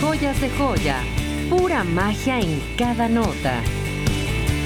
Joyas de Joya. Pura magia en cada nota.